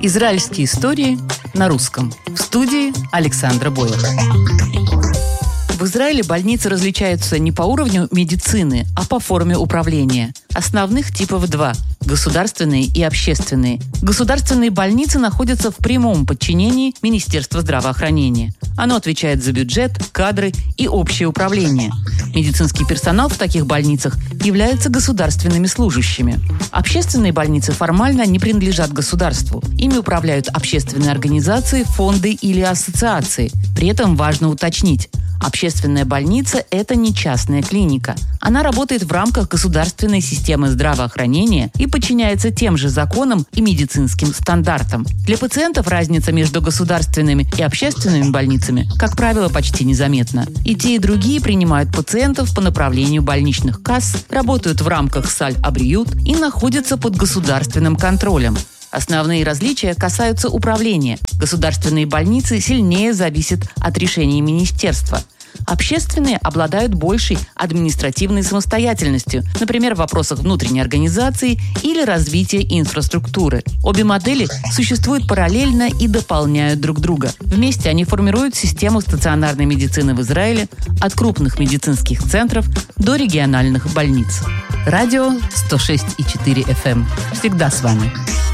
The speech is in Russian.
Израильские истории на русском. В студии Александра Боева. В Израиле больницы различаются не по уровню медицины, а по форме управления. Основных типов два – государственные и общественные. Государственные больницы находятся в прямом подчинении Министерства здравоохранения. Оно отвечает за бюджет, кадры и общее управление. Медицинский персонал в таких больницах является государственными служащими. Общественные больницы формально не принадлежат государству. Ими управляют общественные организации, фонды или ассоциации. При этом важно уточнить – общественная больница – это не частная клиника. Она работает в рамках государственной системы здравоохранения и подчиняется тем же законам и медицинским стандартам. Для пациентов разница между государственными и общественными больницами, как правило, почти незаметна. И те, и другие принимают пациентов по направлению больничных касс, работают в рамках саль-абриют и находятся под государственным контролем. Основные различия касаются управления. Государственные больницы сильнее зависят от решений министерства. Общественные обладают большей административной самостоятельностью, например, в вопросах внутренней организации или развития инфраструктуры. Обе модели существуют параллельно и дополняют друг друга. Вместе они формируют систему стационарной медицины в Израиле от крупных медицинских центров до региональных больниц. Радио 106,4 FM. Всегда с вами.